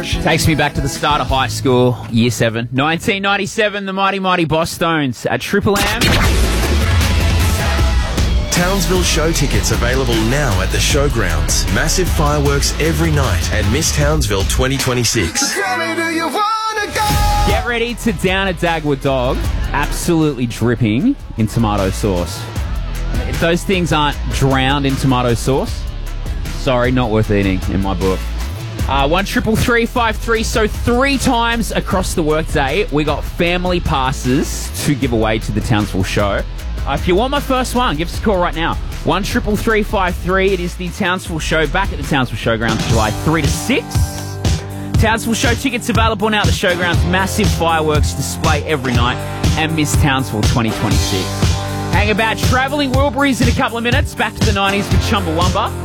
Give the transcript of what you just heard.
Takes me back to the start of high school, year 7. 1997, the Mighty Mighty Boss Stones at Triple M. Townsville show tickets available now at the showgrounds. Massive fireworks every night at Miss Townsville 2026. Get ready to down a Dagwood dog, absolutely dripping in tomato sauce. If those things aren't drowned in tomato sauce, sorry, not worth eating in my book. 1-333-53. So 3 times across the workday, we got family passes to give away to the Townsville show. If you want my first one, give us a call right now. 1-333-53. It is the Townsville show back at the Townsville Showgrounds, July 3 to 6. Townsville show tickets available now at the Showgrounds. Massive fireworks display every night. And Miss Townsville 2026. Hang about travelling Wilburys in a couple of minutes. Back to the 90s with Chumbawamba.